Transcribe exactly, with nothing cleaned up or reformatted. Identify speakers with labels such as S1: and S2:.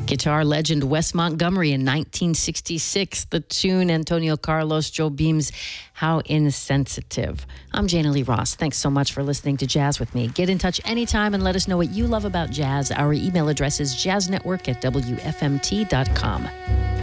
S1: Guitar legend Wes Montgomery in nineteen sixty-six. The tune Antonio Carlos Jobim's How Insensitive. I'm Jana Lee Ross. Thanks so much for listening to Jazz with me. Get in touch anytime and let us know what you love about jazz. Our email address is jazznetwork at w f m t dot com.